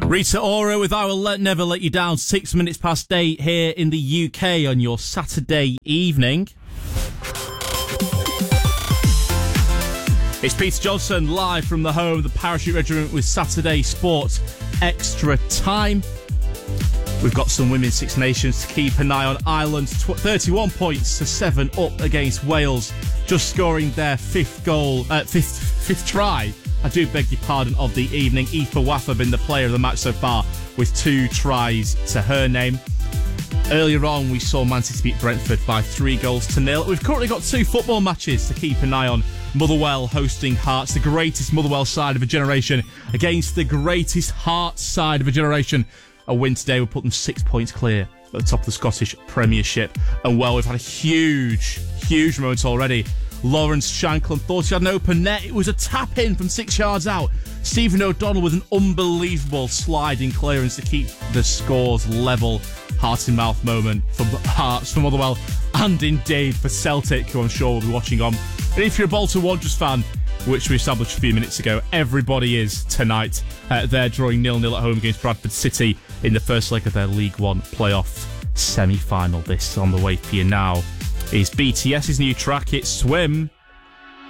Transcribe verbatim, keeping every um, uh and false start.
Rita Ora with I Will Let, Never Let You Down, six minutes past eight here in the U K on your Saturday evening. It's Peter Johnson live from the home of the Parachute Regiment with Saturday Sport Extra Time. We've got some Women's Six Nations to keep an eye on. Ireland thirty-one points to seven up against Wales, just scoring their fifth goal, uh, fifth fifth try. I do beg your pardon, of the evening. Aoife Waffa been the player of the match so far with two tries to her name. Earlier on, we saw Man City beat Brentford by three goals to nil. We've currently got two football matches to keep an eye on. Motherwell hosting Hearts, the greatest Motherwell side of a generation, against the greatest Hearts side of a generation. A win today would put them six points clear at the top of the Scottish Premiership. And well, we've had a huge, huge moment already. Lawrence Shankland thought he had an open net. It was a tap in from six yards out. Stephen O'Donnell with an unbelievable sliding clearance to keep the scores level. Heart in mouth moment for Hearts, for Motherwell, and indeed for Celtic, who I'm sure will be watching on. And if you're a Bolton Wanderers fan, which we established a few minutes ago, everybody is tonight. Uh, they're drawing nil nil at home against Bradford City in the first leg of their League One playoff semi-final. This on the way for you now is BTS's new track, it's Swim.